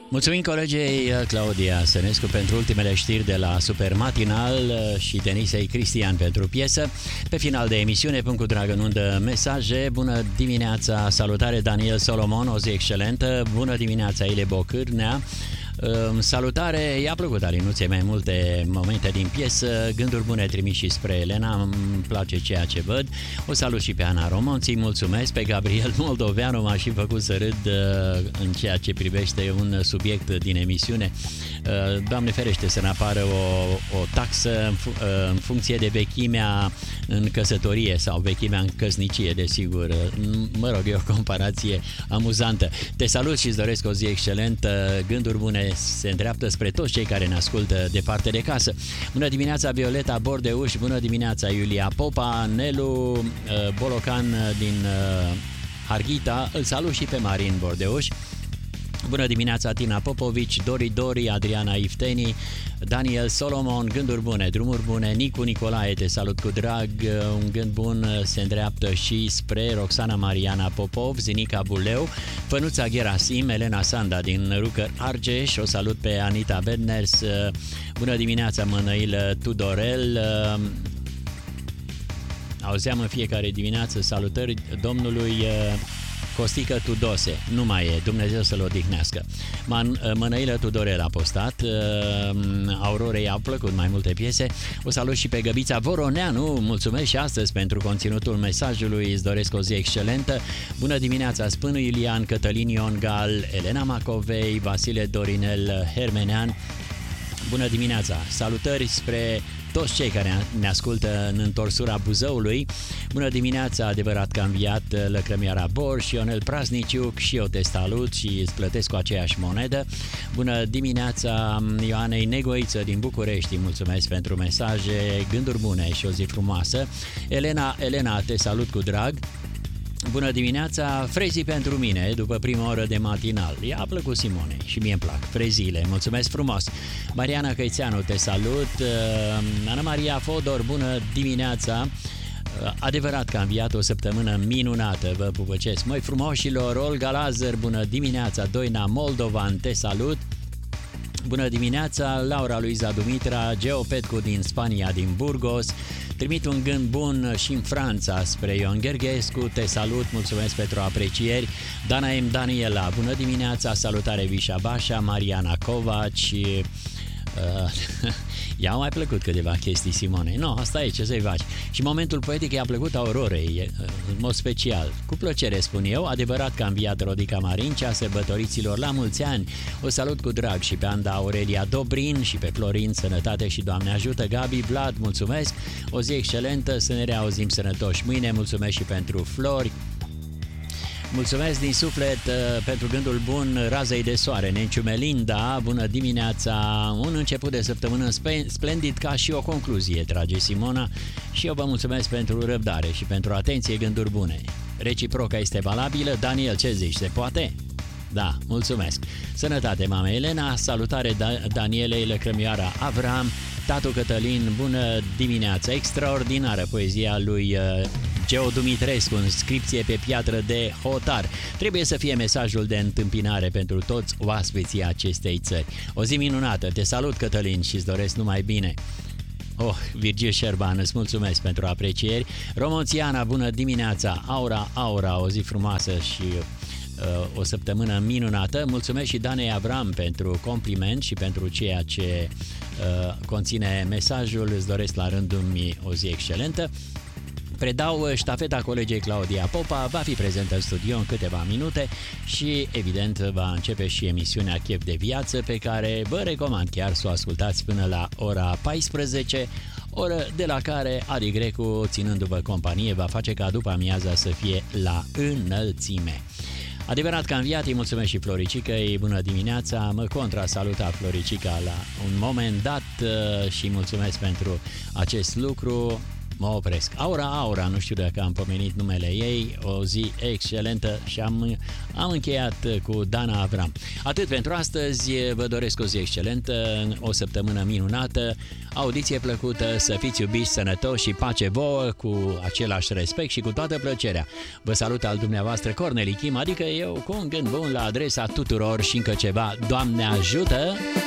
Mulțumim colegei Claudia Sănescu pentru ultimele știri de la Super Matinal și Denisei Cristian pentru piesă. Pe final de emisiune pun cu drag în undă mesaje. Bună dimineața, salutare Daniel Solomon, o zi excelentă. Bună dimineața Ile Bocârnea. Salutare, i-a plăcut Alinuței mai multe momente din piesă. Gânduri bune trimis și spre Elena, îmi place ceea ce văd. O salut și pe Ana Romonții, mulțumesc. Pe Gabriel Moldoveanu m-a și făcut să râd în ceea ce privește un subiect din emisiune. Doamne ferește să ne apară o taxă în funcție de vechimea în căsătorie sau vechimea în căsnicie, desigur. Mă rog, e o comparație amuzantă. Te salut și îți doresc o zi excelentă. Gânduri bune se îndreaptă spre toți cei care ne ascultă departe de casă. Bună dimineața Violeta Bordeuș, bună dimineața Iulia Popa, Nelu Bolocan din Harghita, îl salut și pe Marin Bordeuș. Bună dimineața Tina Popovici, Dori, Adriana Ifteni, Daniel Solomon, gânduri bune, drumuri bune, Nicu Nicolae, te salut cu drag, un gând bun se îndreaptă și spre Roxana Mariana Popov, Zinica Buleu, Fănuța Gerasim, Elena Sanda din Rucăr Argeș, o salut pe Anita Bedners, bună dimineața Mănăilă Tudorel, auzeam în fiecare dimineață salutări domnului Costică Tudose, nu mai e, Dumnezeu să-l odihnească. Mănăilă Tudorel a postat, Aurorei au plăcut mai multe piese. O salut și pe Găbița Voroneanu, mulțumesc și astăzi pentru conținutul mesajului, îți doresc o zi excelentă. Bună dimineața Spânu Ilian, Cătălin Ion Gal, Elena Macovei, Vasile Dorinel Hermenean. Bună dimineața, salutări spre toți cei care ne ascultă în întorsura Buzăului. Bună dimineața, adevărat că am înviat Lăcrămiara Borș, Ionel Prasniciuc, și eu te salut și îți plătesc cu aceeași monedă. Bună dimineața Ioanei Negoiță din București, mulțumesc pentru mesaje, gânduri bune și o zi frumoasă. Elena, te salut cu drag. Bună dimineața, frezii pentru mine, după prima oră de matinal. I-a plăcut Simone și mie îmi plac freziile, mulțumesc frumos. Mariana Căițeanu, te salut. Ana Maria Fodor, bună dimineața. Adevărat că am înviat o săptămână minunată, vă pupăcesc. Măi frumoșilor, Olga Lazar, bună dimineața. Doina Moldovan, te salut. Bună dimineața, Laura Luiza Dumitra, Geo Petcu din Spania, din Burgos. Trimit un gând bun și în Franța spre Ion Gherghescu, te salut, mulțumesc pentru aprecieri. Dana M. Daniela, bună dimineața, salutare Vișa Bașa, Mariana Covaci. I-a mai plăcut câteva chestii Simone. No, asta e, ce să-i faci. Și momentul poetic i-a plăcut Aurorei, în mod special. Cu plăcere spun eu, adevărat că a înviat Rodica Marincea, sărbătoriților la mulți ani. O salut cu drag și pe Anda Aurelia Dobrin și pe Florin, sănătate și Doamne ajută. Gabi Vlad, mulțumesc. O zi excelentă, să ne reauzim sănătoși mâine. Mulțumesc și pentru flori. Mulțumesc din suflet pentru gândul bun Razei de soare, Nenciu Melinda, bună dimineața, un început de săptămână splendid ca și o concluzie, trage Simona, și eu vă mulțumesc pentru răbdare și pentru atenție, gânduri bune. Reciproca este valabilă, Daniel, ce zici, se poate? Da, mulțumesc. Sănătate, mama Elena, salutare Danielei, Lăcrămioara Avram, tatu Cătălin, bună dimineața, extraordinară poezia lui Geo Dumitrescu, înscripție pe piatră de hotar. Trebuie să fie mesajul de întâmpinare pentru toți oaspeții acestei țări. O zi minunată, te salut Cătălin și îți doresc numai bine. Virgil Șerban, îți mulțumesc pentru aprecieri. Romonțiana, bună dimineața, Aura, o zi frumoasă și o săptămână minunată. Mulțumesc și Danei Avram pentru compliment și pentru ceea ce conține mesajul. Îți doresc la rândul meu o zi excelentă. Predau ștafeta colegei Claudia Popa, va fi prezentă în studio în câteva minute și, evident, va începe și emisiunea Chef de Viață, pe care vă recomand chiar să o ascultați până la ora 14, oră de la care Adi Grecu, ținându-vă companie, va face ca după amiaza să fie la înălțime. Adevărat că am înviat, îi mulțumesc și Floricicăi, bună dimineața, mă contrasaluta Floricica la un moment dat și mulțumesc pentru acest lucru. mă opresc. Aura, nu știu dacă am pomenit numele ei, o zi excelentă și am încheiat cu Dana Avram. Atât pentru astăzi, vă doresc o zi excelentă, o săptămână minunată, audiție plăcută, să fiți iubiți, sănătoși și pace vouă, cu același respect și cu toată plăcerea. Vă salut al dumneavoastră Corneli Kim, adică eu, cu un gând bun la adresa tuturor și încă ceva. Doamne ajută!